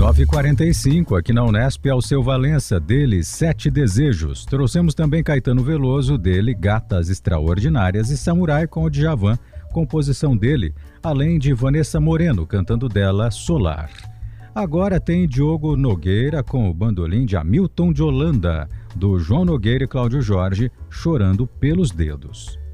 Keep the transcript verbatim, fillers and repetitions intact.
nove e quarenta e cinco, aqui na Unesp, Alceu Valença, dele Sete Desejos. Trouxemos também Caetano Veloso, dele Gatas Extraordinárias, e Samurai com o Djavan, composição dele, além de Vanessa Moreno, cantando dela Solar. Agora tem Diogo Nogueira com o bandolim de Hamilton de Holanda, do João Nogueira e Cláudio Jorge, Chorando pelos Dedos.